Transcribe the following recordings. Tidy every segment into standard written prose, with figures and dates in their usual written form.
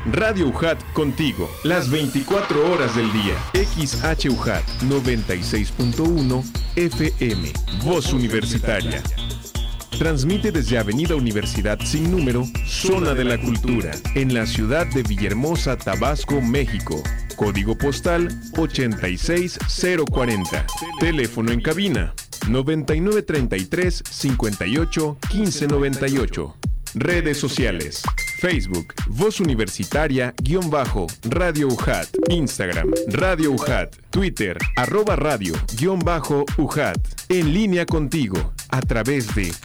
Radio UJAT contigo, las 24 horas del día. XHUJAT 96.1 FM, Voz Universitaria. Transmite desde Avenida Universidad Sin Número, Zona de la Cultura, en la ciudad de Villahermosa, Tabasco, México. Código postal 86040. Teléfono en cabina 9933 58 1598. Redes sociales: Facebook, Voz Universitaria _Radio UJAT, Instagram, Radio UJAT, Twitter, @radio_UJAT. En línea contigo a través de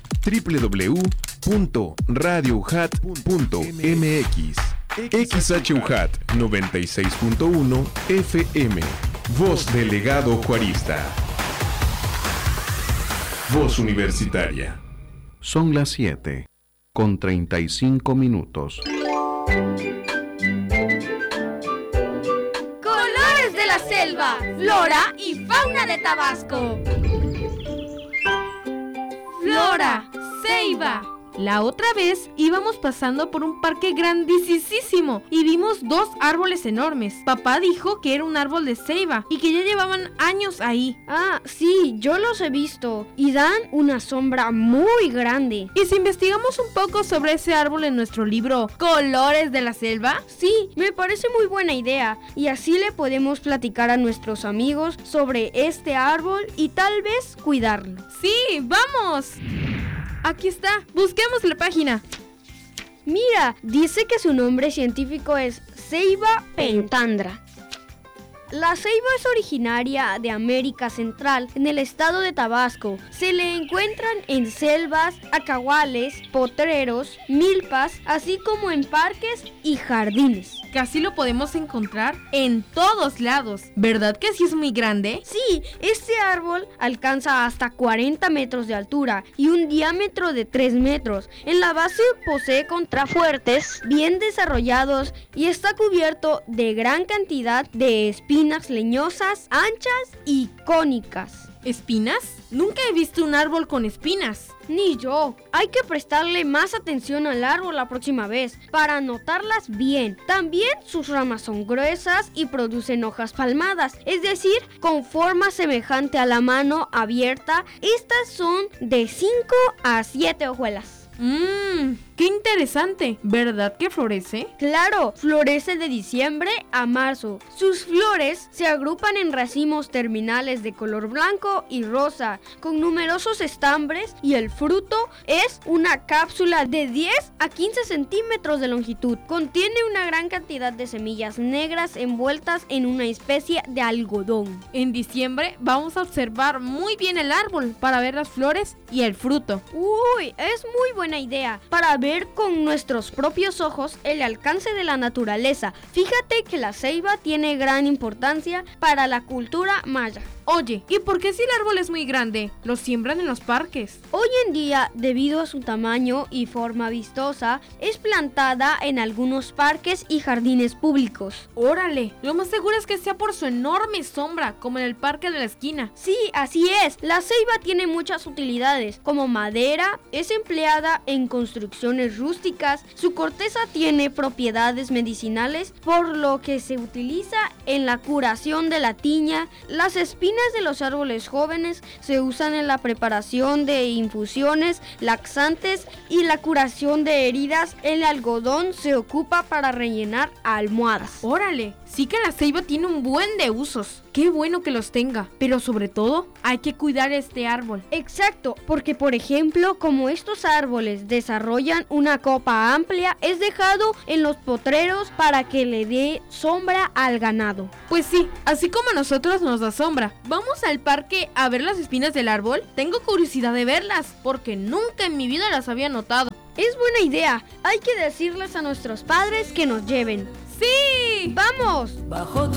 www.radioujat.mx. XHUJAT 96.1 FM, Voz Delegado Juarista. Voz Universitaria. Son las 7:35. Colores de la selva, flora y fauna de Tabasco. Flora, ceiba. La otra vez íbamos pasando por un parque grandísimo y vimos 2 árboles enormes. Papá dijo que era un árbol de ceiba y que ya llevaban años ahí. Ah, sí, yo los he visto y dan una sombra muy grande. ¿Y si investigamos un poco sobre ese árbol en nuestro libro Colores de la Selva? Sí, me parece muy buena idea y así le podemos platicar a nuestros amigos sobre este árbol y tal vez cuidarlo. ¡Sí, vamos! Aquí está, busquemos la página. Mira, dice que su nombre científico es Ceiba pentandra. La ceiba es originaria de América Central, en el estado de Tabasco. Se le encuentran en selvas, acahuales, potreros, milpas, así como en parques y jardines. Casi lo podemos encontrar en todos lados. ¿Verdad que sí es muy grande? Sí, este árbol alcanza hasta 40 metros de altura y un diámetro de 3 metros. En la base posee contrafuertes bien desarrollados y está cubierto de gran cantidad de espinas leñosas, anchas y cónicas. ¿Espinas? Nunca he visto un árbol con espinas. Ni yo. Hay que prestarle más atención al árbol la próxima vez para notarlas bien. También sus ramas son gruesas y producen hojas palmadas, es decir, con forma semejante a la mano abierta. Estas son de 5 a 7 hojuelas. ¡Qué interesante! ¿Verdad que florece? Claro, florece de diciembre a marzo. Sus flores se agrupan en racimos terminales de color blanco y rosa, con numerosos estambres, y el fruto es una cápsula de 10 a 15 centímetros de longitud. Contiene una gran cantidad de semillas negras envueltas en una especie de algodón. En diciembre vamos a observar muy bien el árbol para ver las flores y el fruto. ¡Uy! Es muy buena idea para ver con nuestros propios ojos el alcance de la naturaleza. Fíjate que la ceiba tiene gran importancia para la cultura maya. Oye, ¿y por qué si el árbol es muy grande, lo siembran en los parques? Hoy en día, debido a su tamaño y forma vistosa, es plantada en algunos parques y jardines públicos. ¡Órale! Lo más seguro es que sea por su enorme sombra, como en el parque de la esquina. Sí, así es. La ceiba tiene muchas utilidades. Como madera, es empleada en construcciones rústicas. Su corteza tiene propiedades medicinales, por lo que se utiliza en la curación de la tiña. Las espinas de los árboles jóvenes se usan en la preparación de infusiones, laxantes y la curación de heridas. El algodón se ocupa para rellenar almohadas. ¡Órale! Sí que la ceiba tiene un buen de usos. ¡Qué bueno que los tenga! Pero sobre todo, hay que cuidar este árbol. Exacto, porque por ejemplo, como estos árboles desarrollan una copa amplia, es dejado en los potreros para que le dé sombra al ganado. Pues sí, así como a nosotros nos da sombra. ¿Vamos al parque a ver las espinas del árbol? Tengo curiosidad de verlas, porque nunca en mi vida las había notado. Es buena idea. Hay que decirles a nuestros padres que nos lleven. ¡Sí! ¡Vamos! Bajo